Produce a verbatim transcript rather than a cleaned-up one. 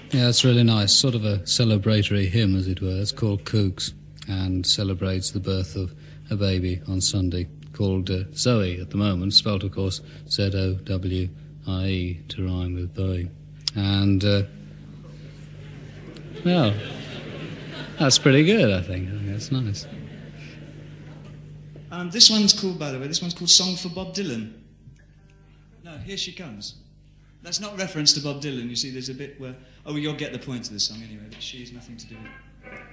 Yeah, it's really nice. Sort of a celebratory hymn, as it were. It's called Kooks and celebrates the birth of a baby on Sunday called uh, Zoe at the moment, spelt, of course, Z O W I E, to rhyme with Bowie. And, uh, well, that's pretty good, I think. I think that's nice. Um, this one's called, by the way, this one's called Song for Bob Dylan. No, Here She Comes. That's not reference to Bob Dylan. You see, there's a bit where... Oh, well, you'll get the point of the song anyway, but she has nothing to do with it.